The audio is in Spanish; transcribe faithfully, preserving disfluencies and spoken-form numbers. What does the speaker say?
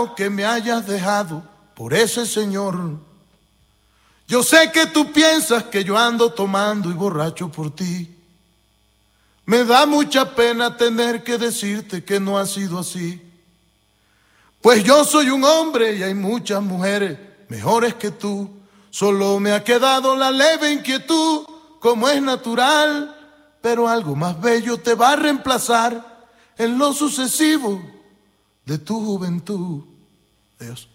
que me hayas dejado por ese señor. Yo sé que tú piensas que yo ando tomando y borracho por ti. Me da mucha pena tener que decirte que no ha sido así. Pues yo soy un hombre y hay muchas mujeres mejores que tú. Solo me ha quedado la leve inquietud, como es natural, pero algo más bello te va a reemplazar en lo sucesivo de tu juventud. Dios.